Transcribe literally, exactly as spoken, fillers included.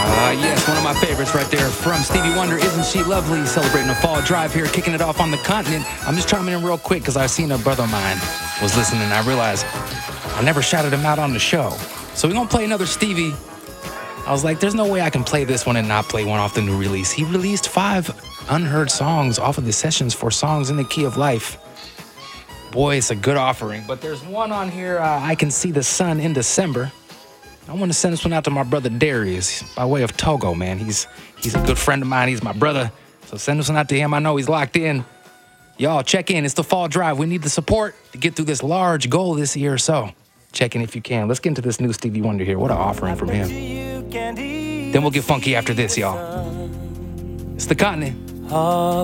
Uh, yes, one of my favorites right there from Stevie Wonder, Isn't She Lovely? Celebrating a fall drive here, kicking it off on the continent. I'm just chiming in real quick because I seen a brother of mine was listening and I realized I never shouted him out on the show. So we're going to play another Stevie. I was like, there's no way I can play this one and not play one off the new release. He released five unheard songs off of the Sessions for Songs in the Key of Life. Boy, it's a good offering. But there's one on here, uh, I Can See the Sun in December. I want to send this one out to my brother Darius by way of Togo, man. He's he's a good friend of mine. He's my brother. So send this one out to him. I know he's locked in. Y'all, check in. It's the fall drive. We need the support to get through this large goal this year. So check in if you can. Let's get into this new Stevie Wonder here. What an offering from him. Then we'll get funky after this, y'all. It's the continent.